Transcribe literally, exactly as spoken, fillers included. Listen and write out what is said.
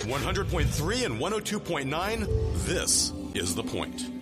one hundred point three and one oh two point nine, this is The Point.